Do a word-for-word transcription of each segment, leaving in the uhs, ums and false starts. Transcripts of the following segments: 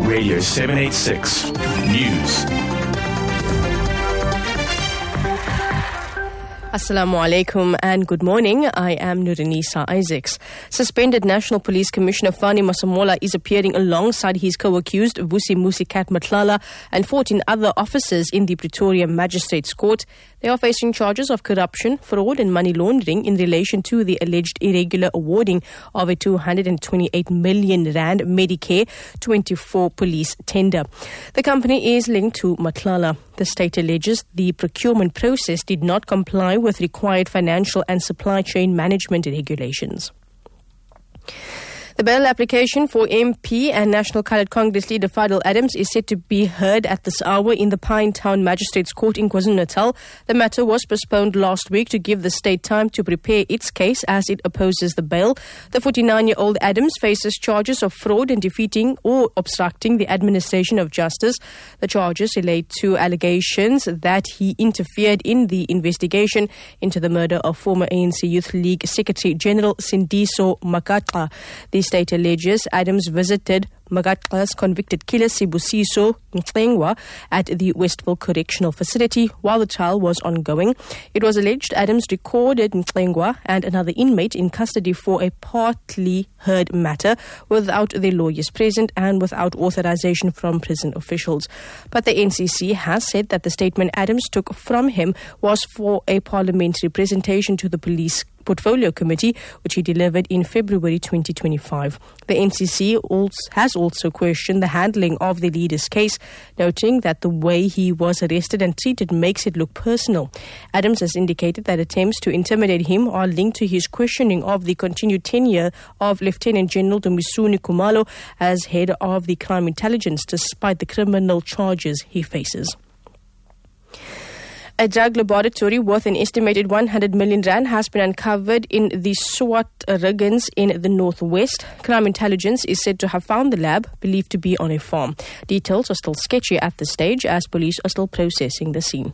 Radio seven eighty-six News. Assalamu alaikum and good morning. I am Nurinisa Isaacs. Suspended National Police Commissioner Fani Masemola is appearing alongside his co-accused Vusi Musicat Matlala and fourteen other officers in the Pretoria Magistrates Court. They are facing charges of corruption, fraud and money laundering in relation to the alleged irregular awarding of a two hundred twenty-eight million rand Medicare twenty-four police tender. The company is linked to Matlala. The state alleges the procurement process did not comply with required financial and supply chain management regulations. The bail application for M P and National Coloured Congress leader Fadil Adams is set to be heard at this hour in the Pinetown Magistrates Court in KwaZulu-Natal. The matter was postponed last week to give the state time to prepare its case as it opposes the bail. The forty-nine-year-old Adams faces charges of fraud and defeating or obstructing the administration of justice. The charges relate to allegations that he interfered in the investigation into the murder of former A N C Youth League Secretary General Sindiso Magatla. The state alleges Adams visited Magatla's convicted killer Sibusiso Ntlengwa at the Westville Correctional Facility while the trial was ongoing. It was alleged Adams recorded Ntlengwa and another inmate in custody for a partly heard matter without their lawyers present and without authorization from prison officials. But the N C C has said that the statement Adams took from him was for a parliamentary presentation to the Police Portfolio Committee, which he delivered in February twenty twenty-five. The N C C also has also questioned the handling of the leader's case, noting that the way he was arrested and treated makes it look personal. Adams has indicated that attempts to intimidate him are linked to his questioning of the continued tenure of Lieutenant General Dumisuni Kumalo as head of the crime intelligence, despite the criminal charges he faces. A drug laboratory worth an estimated one hundred million rand has been uncovered in the Swat Riggins in the northwest. Crime intelligence is said to have found the lab, believed to be on a farm. Details are still sketchy at this stage as police are still processing the scene.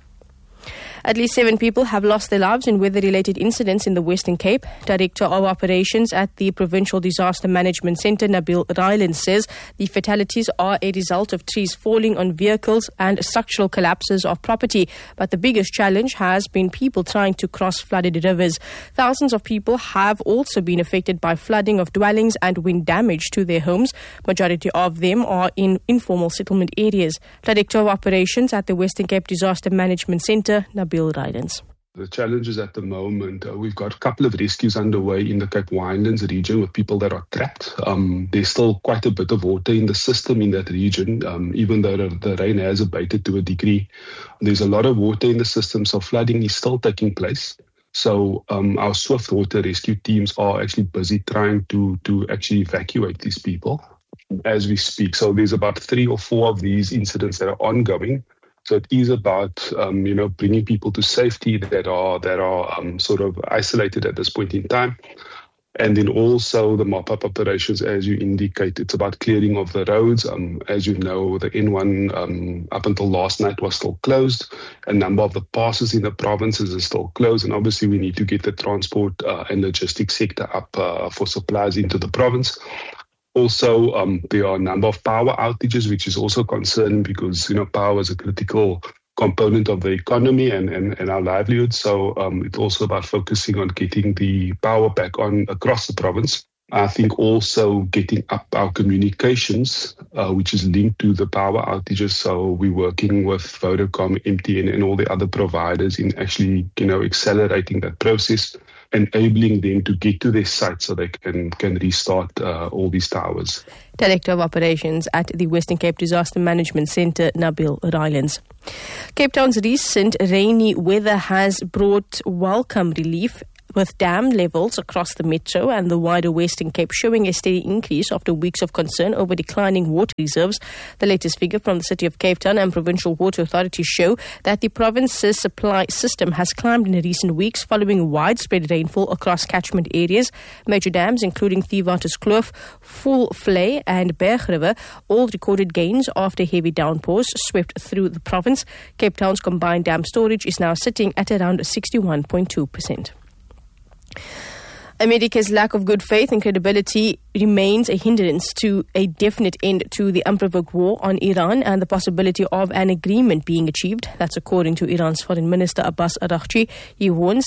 At least seven people have lost their lives in weather-related incidents in the Western Cape. Director of Operations at the Provincial Disaster Management Centre, Nabil Rylands, says the fatalities are a result of trees falling on vehicles and structural collapses of property. But the biggest challenge has been people trying to cross flooded rivers. Thousands of people have also been affected by flooding of dwellings and wind damage to their homes. Majority of them are in informal settlement areas. Director of Operations at the Western Cape Disaster Management Centre, Nabil Rylands. The challenges at the moment, uh, we've got a couple of rescues underway in the Cape Winelands region with people that are trapped. Um, there's still quite a bit of water in the system in that region, um, even though the, the rain has abated to a degree. There's a lot of water in the system, so flooding is still taking place. So um, our swift water rescue teams are actually busy trying to, to actually evacuate these people as we speak. So there's about three or four of these incidents that are ongoing. So it is about, um, you know, bringing people to safety that are that are um, sort of isolated at this point in time. And then also the mop-up operations, as you indicate, it's about clearing of the roads. Um, as you know, the N one um, up until last night was still closed. A number of the passes in the provinces are still closed. And obviously we need to get the transport uh, and logistics sector up uh, for supplies into the province. Also, um, there are a number of power outages, which is also concerning because, you know, power is a critical component of the economy and, and, and our livelihood. So um, it's also about focusing on getting the power back on across the province. I think also getting up our communications, uh, which is linked to the power outages. So we're working with Vodacom, M T N and all the other providers in actually, you know, accelerating that process, enabling them to get to their site so they can, can restart uh, all these towers. Director of Operations at the Western Cape Disaster Management Centre, Nabil Rylands. Cape Town's recent rainy weather has brought welcome relief, with dam levels across the metro and the wider Western Cape showing a steady increase after weeks of concern over declining water reserves. The latest figure from the City of Cape Town and Provincial Water Authority show that the province's supply system has climbed in recent weeks following widespread rainfall across catchment areas. Major dams including Theewaterskloof, Full Vlei and Berg River all recorded gains after heavy downpours swept through the province. Cape Town's combined dam storage is now sitting at around sixty-one point two percent. America's lack of good faith and credibility remains a hindrance to a definite end to the unprovoked war on Iran and the possibility of an agreement being achieved. That's according to Iran's Foreign Minister Abbas Araghchi. He warns